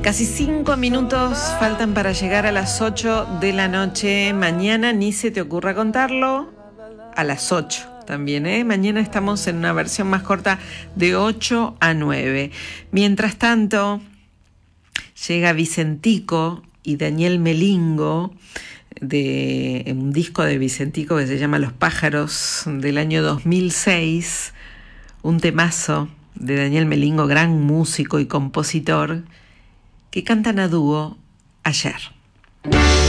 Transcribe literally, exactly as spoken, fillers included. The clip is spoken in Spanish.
Casi cinco minutos faltan para llegar a las ocho de la noche. Mañana ni se te ocurra contarlo. A las ocho también, ¿eh? Mañana estamos en una versión más corta de ocho a nueve. Mientras tanto, llega Vicentico y Daniel Melingo de un disco de Vicentico que se llama Los Pájaros del año dos mil seis. Un temazo de Daniel Melingo, gran músico y compositor, que cantan a dúo Ayer.